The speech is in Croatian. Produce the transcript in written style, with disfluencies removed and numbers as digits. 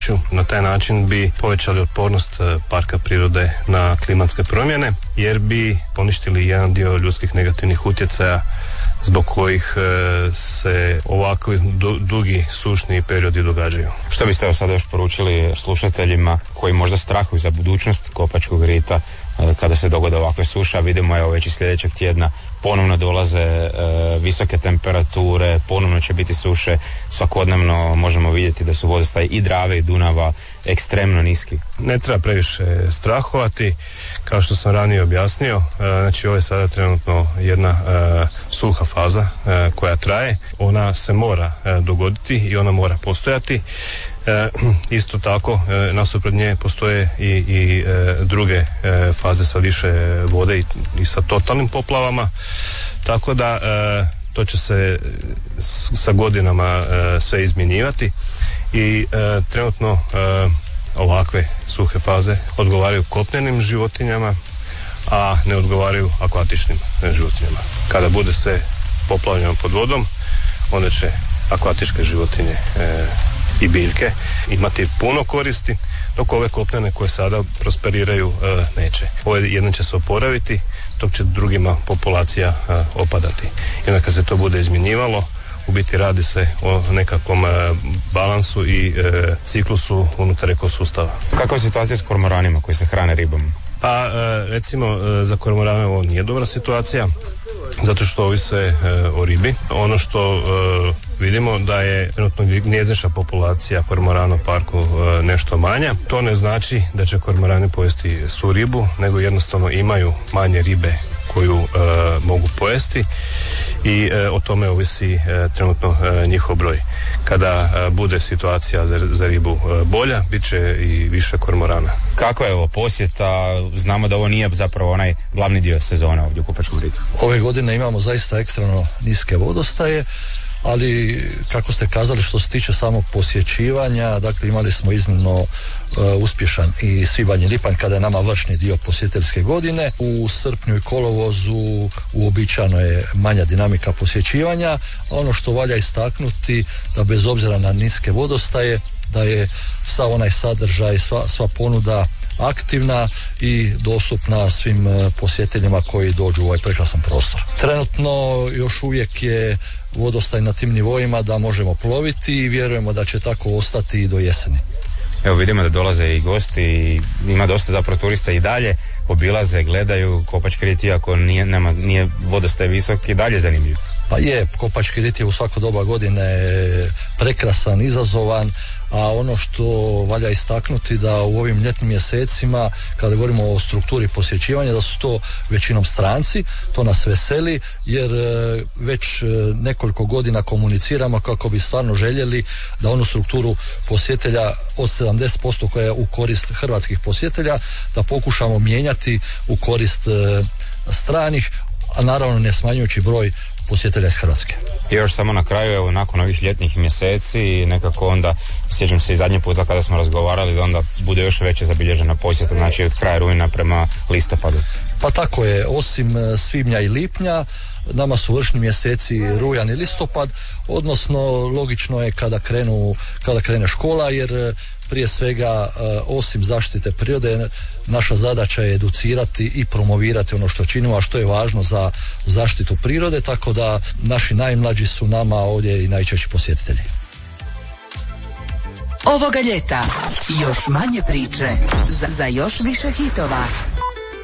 Na taj način bi povećali otpornost parka prirode na klimatske promjene, jer bi poništili jedan dio ljudskih negativnih utjecaja zbog kojih se ovakvi dugi sušni periodi događaju. Što biste evo sada još poručili slušateljima koji možda strahuju za budućnost Kopačkog rita kada se dogode ovakve suše, a vidimo evo već i sljedećeg tjedna ponovno dolaze visoke temperature, ponovno će biti suše, svakodnevno možemo vidjeti da su vodostaji i Drave i Dunava ekstremno niski. Ne treba previše strahovati, kao što sam ranije objasnio, znači ovo je sada trenutno jedna suha faza koja traje, ona se mora dogoditi i ona mora postojati. Isto tako nasuprot nje postoje i druge faze sa više vode i sa totalnim poplavama, tako da to će se sa godinama sve izmjenjivati i trenutno ovakve suhe faze odgovaraju kopnenim životinjama, a ne odgovaraju akvatičnim životinjama. Kada bude se poplavljeno pod vodom, onda će akvatičke životinje i biljke imati puno koristi, dok ove kopnene koje sada prosperiraju neće. Ove jedno će se oporaviti, dok će drugima populacija opadati. I onda kad se to bude izmjenjivalo, u biti radi se o nekakvom balansu i ciklusu unutar ekosustava. Kakva je situacija s kormoranima koji se hrane ribom? Pa recimo za kormorane ovo nije dobra situacija, zato što ovise o ribi. Ono što vidimo da je trenutno gnjezdnička populacija kormorana u parku nešto manja. To ne znači da će kormorani pojesti svu ribu, nego jednostavno imaju manje ribe koju mogu pojesti i o tome ovisi trenutno njihov broj. Kada bude situacija za ribu bolja, bit će i više kormorana. Kako je ovo posjeta? Znamo da ovo nije zapravo onaj glavni dio sezone ovdje u Kopačkom ritu. Ove godine imamo zaista ekstremno niske vodostaje, ali kako ste kazali što se tiče samog posjećivanja, dakle imali smo iznimno uspješan i svibanj i lipanj kada je nama vršni dio posjetiteljske godine. U srpnju i kolovozu uobičajeno je manja dinamika posjećivanja. Ono što valja istaknuti da bez obzira na niske vodostaje, da je sav onaj sadržaj, sva ponuda aktivna i dostupna svim posjetiteljima koji dođu u ovaj prekrasan prostor. Trenutno još uvijek je vodostaj na tim nivoima da možemo ploviti i vjerujemo da će tako ostati i do jeseni. Evo vidimo da dolaze i gosti i ima dosta zapravo turista i dalje obilaze, gledaju Kopački rit, iako nije vodostaj visok, i dalje zanimljiv. Pa je, Kopački rit je u svako doba godine prekrasan, izazovan, a ono što valja istaknuti da u ovim ljetnim mjesecima, kada govorimo o strukturi posjećivanja, da su to većinom stranci. To nas veseli jer već nekoliko godina komuniciramo kako bi stvarno željeli da onu strukturu posjetitelja od 70% koja je u korist hrvatskih posjetitelja, da pokušamo mijenjati u korist stranih, a naravno ne smanjujući broj posjetitelja iz Hrvatske. I još samo na kraju, evo, nakon ovih ljetnih mjeseci, nekako onda, sjećam se i zadnji puta kada smo razgovarali, da onda bude još veće zabilježena posjeta, znači od kraja rujna prema listopadu. Pa tako je, osim svibnja i lipnja, nama su vršni mjeseci rujan i listopad, odnosno logično je kada krene škola, jer prije svega osim zaštite prirode naša zadaća je educirati i promovirati ono što činimo, a što je važno za zaštitu prirode, tako da naši najmlađi su nama ovdje i najčešći posjetitelji. Ovoga ljeta još manje priče za još više hitova.